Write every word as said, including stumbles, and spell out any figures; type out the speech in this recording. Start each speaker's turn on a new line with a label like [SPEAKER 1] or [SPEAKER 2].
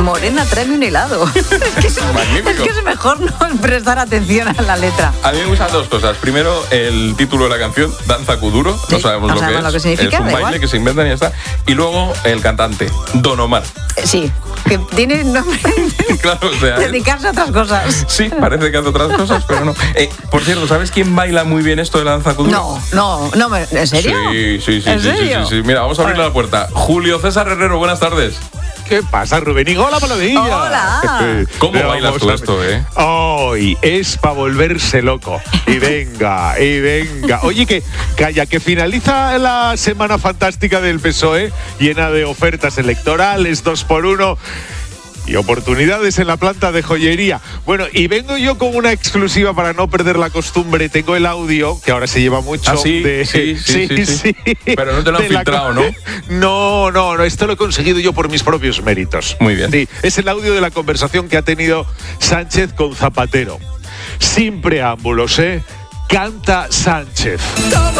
[SPEAKER 1] Morena, tráeme un helado. es, que es, es que es mejor no prestar atención a la letra.
[SPEAKER 2] A mí me gustan dos cosas. Primero, el título de la canción, Danza Kuduro.
[SPEAKER 1] Sí,
[SPEAKER 2] no sabemos,
[SPEAKER 1] no
[SPEAKER 2] lo,
[SPEAKER 1] sabemos
[SPEAKER 2] que
[SPEAKER 1] lo que
[SPEAKER 2] es.
[SPEAKER 1] significa,
[SPEAKER 2] Es un
[SPEAKER 1] da
[SPEAKER 2] baile
[SPEAKER 1] igual.
[SPEAKER 2] que se inventan y ya está. Y luego, el cantante, Don Omar.
[SPEAKER 1] Sí, que tiene nombre
[SPEAKER 2] Claro, o sea,
[SPEAKER 1] de
[SPEAKER 2] él-
[SPEAKER 1] dedicarse a otras cosas.
[SPEAKER 2] sí, parece que hace otras cosas, pero no. Eh, por cierto, ¿sabes quién baila muy bien esto de la danza kuduro?
[SPEAKER 1] No, no, no, me- ¿en serio?
[SPEAKER 2] Sí, sí, sí,
[SPEAKER 1] ¿En
[SPEAKER 2] sí, sí,
[SPEAKER 1] serio?
[SPEAKER 2] sí, sí. Mira, vamos a abrirle la puerta. Julio César Herrero, buenas tardes.
[SPEAKER 3] ¿Qué pasa, Rubén? Hola, Palomilla.
[SPEAKER 1] Hola.
[SPEAKER 2] ¿Cómo
[SPEAKER 3] Pero
[SPEAKER 2] bailas
[SPEAKER 3] vamos
[SPEAKER 2] tú
[SPEAKER 3] a-
[SPEAKER 2] esto, eh?
[SPEAKER 3] Hoy es para volverse loco. Y venga, y venga. Oye, que calla, que finaliza la semana fantástica del P S O E, llena de ofertas electorales, dos por uno. Y oportunidades en la planta de joyería. Bueno, y vengo yo con una exclusiva para no perder la costumbre. Tengo el audio, que ahora se lleva mucho.
[SPEAKER 2] Ah, sí,
[SPEAKER 3] de,
[SPEAKER 2] sí, sí, sí, sí. Pero no te lo han
[SPEAKER 3] de la
[SPEAKER 2] filtrado,
[SPEAKER 3] co-
[SPEAKER 2] ¿no?
[SPEAKER 3] No, no, no, esto lo he conseguido yo por mis propios méritos.
[SPEAKER 2] Muy bien.
[SPEAKER 3] Sí, es el audio de la conversación que ha tenido Sánchez con Zapatero. Sin preámbulos, ¿eh? Canta Sánchez.